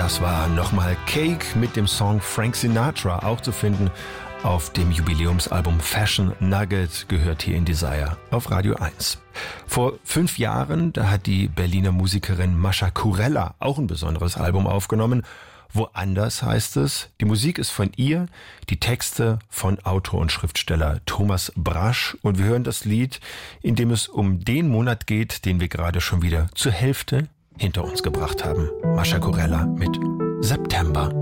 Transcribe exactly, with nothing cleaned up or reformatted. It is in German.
Das war nochmal Cake mit dem Song Frank Sinatra, auch zu finden auf dem Jubiläumsalbum Fashion Nugget, gehört hier in Desire auf Radio eins. Vor fünf Jahren, da hat die Berliner Musikerin Mascha Kurella auch ein besonderes Album aufgenommen. Woanders heißt es, die Musik ist von ihr, die Texte von Autor und Schriftsteller Thomas Brasch. Und wir hören das Lied, in dem es um den Monat geht, den wir gerade schon wieder zur Hälfte hinter uns gebracht haben. Mascha Kurella mit September.